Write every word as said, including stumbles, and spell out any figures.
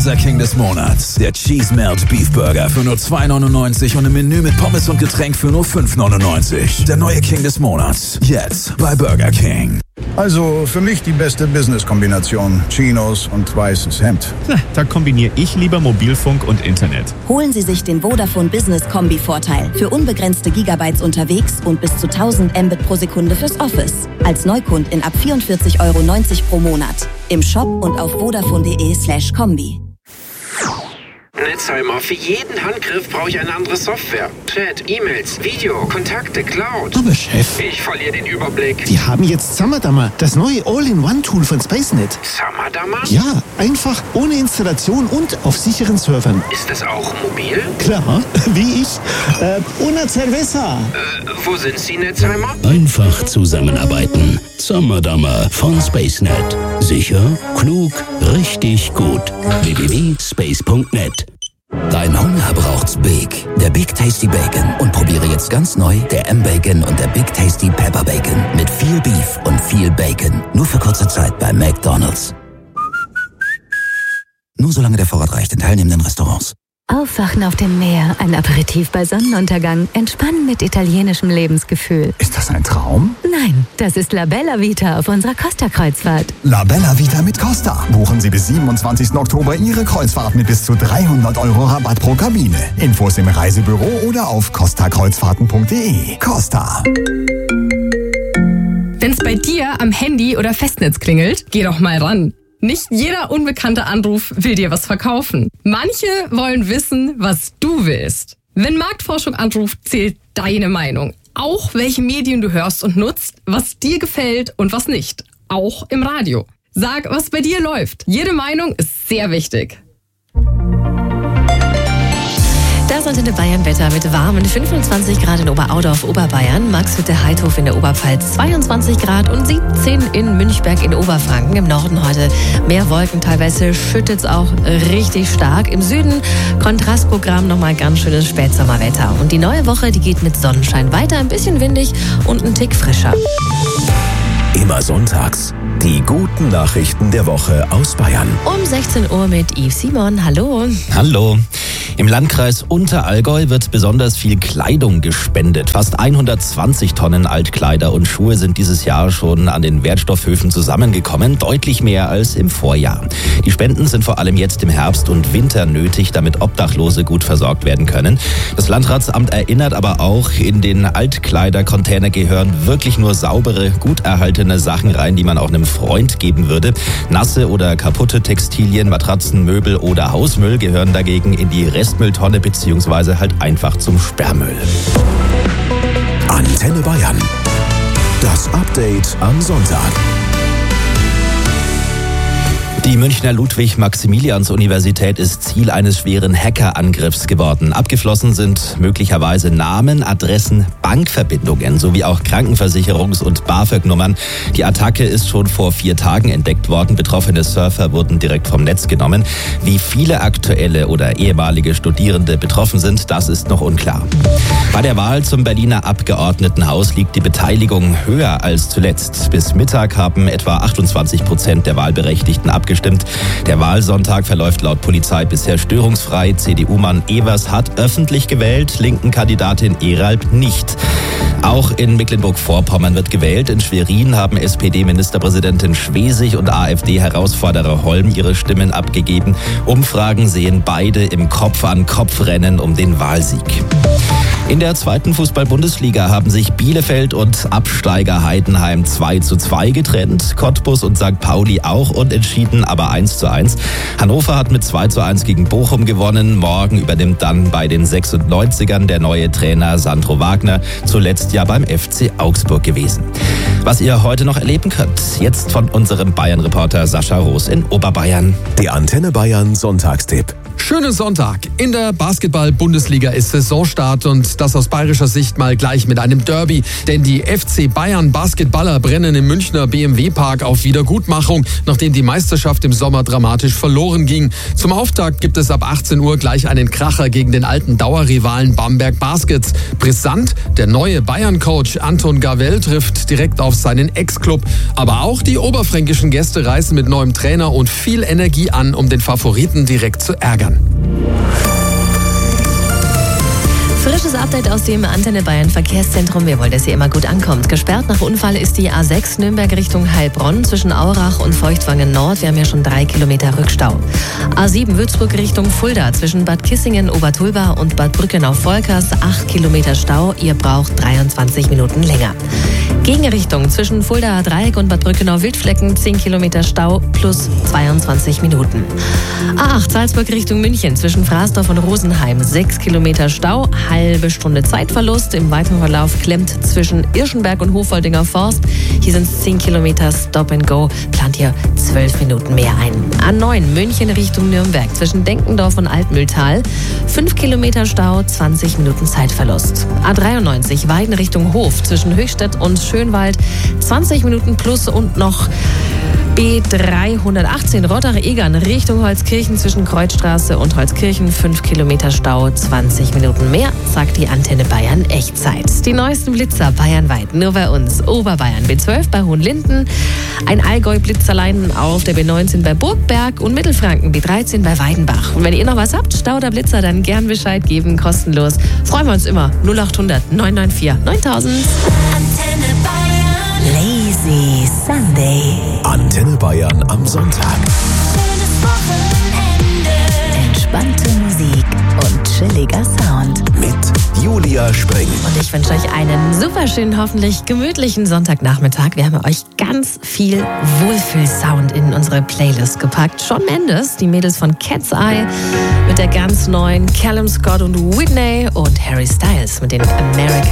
Unser King des Monats. Der Cheese Melt Beef Burger für nur zwei neunundneunzig und ein Menü mit Pommes und Getränk für nur fünf neunundneunzig. Der neue King des Monats. Jetzt bei Burger King. Also für mich die beste Business-Kombination. Chinos und weißes Hemd. Na, da kombiniere ich lieber Mobilfunk und Internet. Holen Sie sich den Vodafone Business Kombi-Vorteil. Für unbegrenzte Gigabytes unterwegs und bis zu tausend Mbit pro Sekunde fürs Office. Als Neukundin ab vierundvierzig Euro neunzig pro Monat. Im Shop und auf vodafone.de slash Kombi. Netzheimer, für jeden Handgriff brauche ich eine andere Software. Chat, E-Mails, Video, Kontakte, Cloud. Aber Chef, Ich verliere den Überblick. die haben jetzt Summerdammer, das neue All-in-One-Tool von SpaceNet. Summerdammer? Ja, einfach, ohne Installation und auf sicheren Servern. Ist das auch mobil? Klar, wie ich. Äh, una cerveza. Äh, wo sind Sie, Netzheimer? Einfach zusammenarbeiten. Summerdammer von SpaceNet. Sicher, klug, richtig gut. w w w punkt space punkt net. Dein Hunger braucht's Big. Der Big Tasty Bacon. Und probiere jetzt ganz neu der M-Bacon und der Big Tasty Pepper Bacon. Mit viel Beef und viel Bacon. Nur für kurze Zeit bei McDonald's. Nur solange der Vorrat reicht in teilnehmenden Restaurants. Aufwachen auf dem Meer, ein Aperitif bei Sonnenuntergang, entspannen mit italienischem Lebensgefühl. Ist das ein Traum? Nein, das ist La Bella Vita auf unserer Costa-Kreuzfahrt. La Bella Vita mit Costa. Buchen Sie bis siebenundzwanzigsten Oktober Ihre Kreuzfahrt mit bis zu dreihundert Euro Rabatt pro Kabine. Infos im Reisebüro oder auf costa kreuzfahrten punkt de. Costa. Wenn's bei dir am Handy oder Festnetz klingelt, geh doch mal ran. Nicht jeder unbekannte Anruf will dir was verkaufen. Manche wollen wissen, was du willst. Wenn Marktforschung anruft, zählt deine Meinung. Auch welche Medien du hörst und nutzt, was dir gefällt und was nicht. Auch im Radio. Sag, was bei dir läuft. Jede Meinung ist sehr wichtig. Das Antenne Bayern Wetter mit warmen fünfundzwanzig Grad in Oberaudorf, Oberbayern, Maxhütte-Heidhof in der Oberpfalz zweiundzwanzig Grad und siebzehn in Münchberg in Oberfranken. Im Norden heute mehr Wolken, teilweise schüttet es auch richtig stark. Im Süden Kontrastprogramm, nochmal ganz schönes Spätsommerwetter. Und die neue Woche, die geht mit Sonnenschein weiter, ein bisschen windig und ein Tick frischer. Immer sonntags. Die guten Nachrichten der Woche aus Bayern. Um sechzehn Uhr mit Yves Simon. Hallo. Hallo. Im Landkreis Unterallgäu wird besonders viel Kleidung gespendet. Fast hundertzwanzig Tonnen Altkleider und Schuhe sind dieses Jahr schon an den Wertstoffhöfen zusammengekommen. Deutlich mehr als im Vorjahr. Die Spenden sind vor allem jetzt im Herbst und Winter nötig, damit Obdachlose gut versorgt werden können. Das Landratsamt erinnert aber auch, in den Altkleidercontainer gehören wirklich nur saubere, gut erhaltene Sachen rein, die man auch einem Freund geben würde. Nasse oder kaputte Textilien, Matratzen, Möbel oder Hausmüll gehören dagegen in die Restmülltonne beziehungsweise halt einfach zum Sperrmüll. Antenne Bayern. Das Update am Sonntag. Die Münchner Ludwig-Maximilians-Universität ist Ziel eines schweren Hackerangriffs geworden. Abgeflossen sind möglicherweise Namen, Adressen, Bankverbindungen sowie auch Krankenversicherungs- und BAföG-Nummern. Die Attacke ist schon vor vier Tagen entdeckt worden. Betroffene Surfer wurden direkt vom Netz genommen. Wie viele aktuelle oder ehemalige Studierende betroffen sind, das ist noch unklar. Bei der Wahl zum Berliner Abgeordnetenhaus liegt die Beteiligung höher als zuletzt. Bis Mittag haben etwa achtundzwanzig Prozent der Wahlberechtigten abgestimmt. Der Wahlsonntag verläuft laut Polizei bisher störungsfrei. C D U-Mann Evers hat öffentlich gewählt, linken Kandidatin Eralb nicht. Auch in Mecklenburg-Vorpommern wird gewählt. In Schwerin haben S P D-Ministerpräsidentin Schwesig und AfD-Herausforderer Holm ihre Stimmen abgegeben. Umfragen sehen beide im Kopf-an-Kopf-Rennen um den Wahlsieg. In der zweiten Fußball-Bundesliga haben sich Bielefeld und Absteiger Heidenheim zwei zu zwei getrennt. Cottbus und Sankt Pauli auch unentschieden, aber eins zu eins. Hannover hat mit zwei zu eins gegen Bochum gewonnen. Morgen übernimmt dann bei den sechsundneunzigern der neue Trainer Sandro Wagner, zuletzt ja beim F C Augsburg gewesen. Was ihr heute noch erleben könnt, jetzt von unserem Bayern-Reporter Sascha Roos in Oberbayern. Der Antenne Bayern Sonntagstipp. Schönen Sonntag. In der Basketball-Bundesliga ist Saisonstart und das aus bayerischer Sicht mal gleich mit einem Derby. Denn die F C Bayern Basketballer brennen im Münchner B M W-Park auf Wiedergutmachung, nachdem die Meisterschaft im Sommer dramatisch verloren ging. Zum Auftakt gibt es ab achtzehn Uhr gleich einen Kracher gegen den alten Dauerrivalen Bamberg Baskets. Brisant, der neue Bayern-Coach Anton Gavell trifft direkt auf seinen Ex-Club. Aber auch die oberfränkischen Gäste reisen mit neuem Trainer und viel Energie an, um den Favoriten direkt zu ärgern. Frisches Update aus dem Antenne Bayern Verkehrszentrum. Wir wollen, dass ihr immer gut ankommt. Gesperrt nach Unfall ist die A sechs Nürnberg Richtung Heilbronn zwischen Aurach und Feuchtwangen Nord. Wir haben ja schon drei Kilometer Rückstau. A sieben Würzburg Richtung Fulda zwischen Bad Kissingen, Obertulba und Bad Brückenau-Volkers. acht Kilometer Stau. Ihr braucht dreiundzwanzig Minuten länger. Gegenrichtung zwischen Fuldaer Dreieck und Bad Brückenau-Wildflecken. zehn Kilometer Stau plus zweiundzwanzig Minuten. A acht Salzburg Richtung München zwischen Fraßdorf und Rosenheim. sechs Kilometer Stau. Halbe Stunde Zeitverlust. Im weiteren Verlauf klemmt zwischen Irschenberg und Hofoldinger Forst. Hier sind es zehn Kilometer Stop and Go. Plant hier zwölf Minuten mehr ein. A neun München Richtung Nürnberg zwischen Denkendorf und Altmühltal. fünf Kilometer Stau, zwanzig Minuten Zeitverlust. A dreiundneunzig Weiden Richtung Hof zwischen Höchstädt und Schönwald. zwanzig Minuten plus und noch B dreihundertachtzehn Rottach-Egern Richtung Holzkirchen zwischen Kreuzstraße und Holzkirchen. fünf Kilometer Stau, zwanzig Minuten mehr, sagt die Antenne Bayern Echtzeit. Die neuesten Blitzer bayernweit, nur bei uns. Oberbayern B zwölf bei Hohenlinden, ein Allgäu-Blitzerlein auf der B neunzehn bei Burgberg und Mittelfranken B dreizehn bei Weidenbach. Und wenn ihr noch was habt, Stau oder Blitzer, dann gern Bescheid geben, kostenlos. Freuen wir uns immer. null achthundert neun neun vier neuntausend. Antenne Bayern. Lazy Sunday. Antenne Bayern am Sonntag. Schönes Wochenende. Entspannte Musik und chilliger Sound. Mit Julia Spring. Und ich wünsche euch einen super schönen, hoffentlich gemütlichen Sonntagnachmittag. Wir haben euch ganz viel Wohlfühlsound in unsere Playlist gepackt. Shawn Mendes, die Mädels von Cat's Eye mit der ganz neuen Callum Scott und Whitney und Harry Styles mit den American